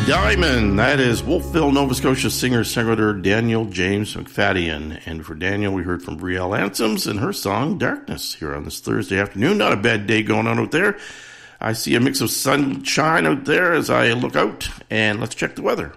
Diamond, that is Wolfville, Nova Scotia singer-songwriter Daniel James McFadden. And for Daniel, we heard from Brielle Ansems and her song Darkness here on this Thursday afternoon. Not a bad day going on out there. I see a mix of sunshine out there as I look out, and let's check the weather.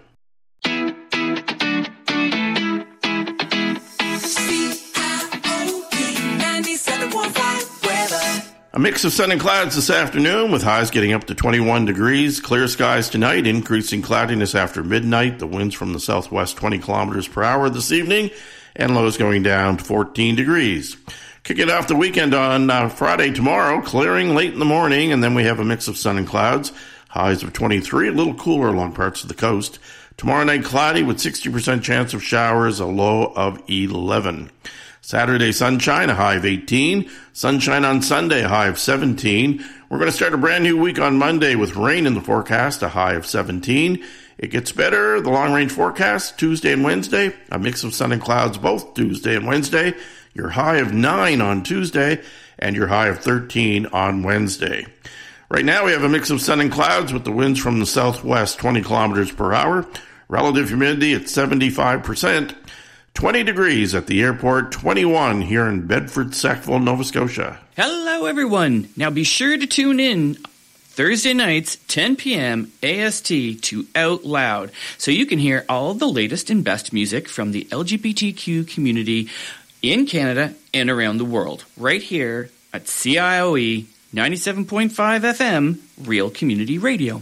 A mix of sun and clouds this afternoon with highs getting up to 21 degrees. Clear skies tonight, increasing cloudiness after midnight. The winds from the southwest 20 kilometers per hour this evening, and lows going down to 14 degrees. Kicking off the weekend on Friday tomorrow, clearing late in the morning, and then we have a mix of sun and clouds. Highs of 23, a little cooler along parts of the coast. Tomorrow night cloudy with 60% chance of showers, a low of 11. Saturday, sunshine, a high of 18. Sunshine on Sunday, a high of 17. We're going to start a brand new week on Monday with rain in the forecast, a high of 17. It gets better, the long-range forecast, Tuesday and Wednesday. A mix of sun and clouds both Tuesday and Wednesday. Your high of 9 on Tuesday, and your high of 13 on Wednesday. Right now, we have a mix of sun and clouds with the winds from the southwest 20 kilometers per hour. Relative humidity at 75%. 20 degrees at the airport, 21 here in Bedford, Sackville, Nova Scotia. Hello, everyone. Now be sure to tune in Thursday nights, 10 p.m. AST to Out Loud, so you can hear all the latest and best music from the LGBTQ community in Canada and around the world, right here at CIOE 97.5 FM, Real Community Radio.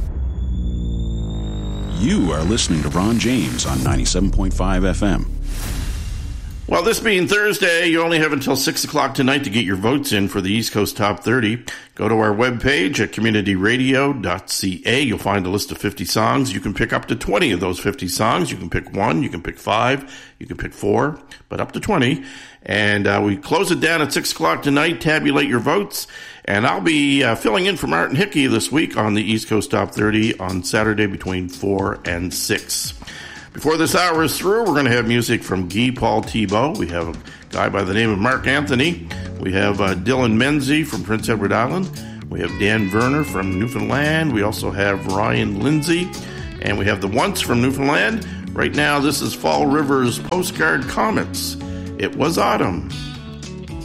You are listening to Ron James on 97.5 FM. Well, this being Thursday, you only have until 6 o'clock tonight to get your votes in for the East Coast Top 30. Go to our webpage at communityradio.ca. You'll find a list of 50 songs. You can pick up to 20 of those 50 songs. You can pick 1, you can pick 5, you can pick 4, but up to 20. And we close it down at 6 o'clock tonight. Tabulate your votes. And I'll be filling in for Martin Hickey this week on the East Coast Top 30 on Saturday between 4 and 6. Before this hour is through, we're going to have music from Guy Paul Thibault. We have a guy by the name of Mark Anthony. We have Dylan Menzie from Prince Edward Island. We have Dan Verner from Newfoundland. We also have Ryan Lindsay. And we have the Once from Newfoundland. Right now, this is Fall River's Postcard Comets. It was autumn.